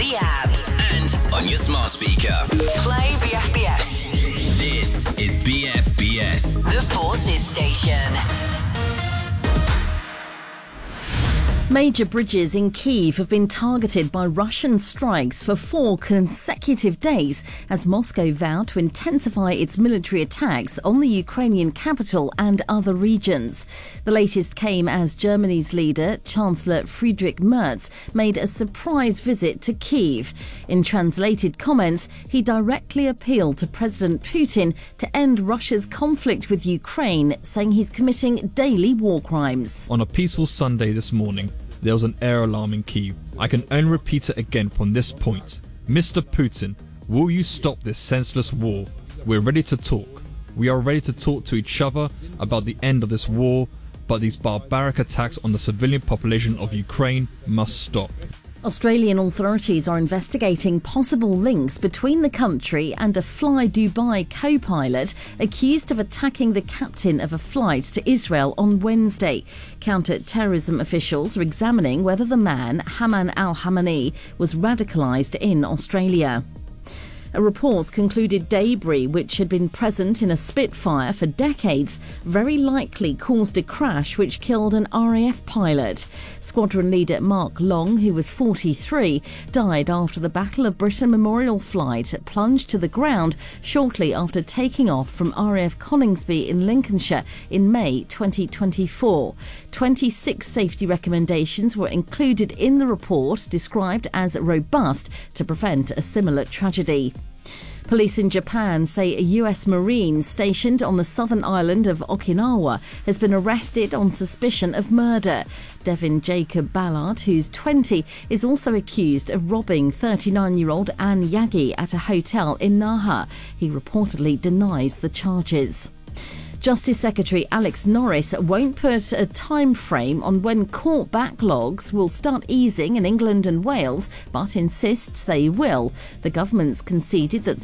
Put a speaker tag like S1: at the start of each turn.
S1: the app,
S2: and on your smart speaker.
S1: play BFBS,
S2: This is BFBS.
S1: the Forces Station.
S3: Major bridges in Kyiv have been targeted by Russian strikes for 4 consecutive days as Moscow vowed to intensify its military attacks on the Ukrainian capital and other regions. The latest came as Germany's leader, Chancellor Friedrich Merz, made a surprise visit to Kyiv. In translated comments, he directly appealed to President Putin to end Russia's conflict with Ukraine, saying he's committing daily war crimes.
S4: On a peaceful Sunday this morning, there was an air alarm in Kyiv. I can only repeat it again from this point. Mr. Putin, will you stop this senseless war? We're ready to talk. We are ready to talk to each other about the end of this war, but these barbaric attacks on the civilian population of Ukraine must stop.
S3: Australian authorities are investigating possible links between the country and a Fly Dubai co-pilot accused of attacking the captain of a flight to Israel on Wednesday. Counter-terrorism officials are examining whether the man, Haman al-Hamani, was radicalised in Australia. A report concluded debris which had been present in a Spitfire for decades very likely caused a crash which killed an RAF pilot. Squadron leader Mark Long, who was 43, died after the Battle of Britain Memorial flight plunged to the ground shortly after taking off from RAF Coningsby in Lincolnshire in May 2024. 26 safety recommendations were included in the report, described as robust to prevent a similar tragedy. Police in Japan say a US Marine stationed on the southern island of Okinawa has been arrested on suspicion of murder. Devin Jacob Ballard, who's 20, is also accused of robbing 39-year-old Ann Yagi at a hotel in Naha. He reportedly denies the charges. Justice Secretary Alex Norris won't put a time frame on when court backlogs will start easing in England and Wales, but insists they will. The government's conceded that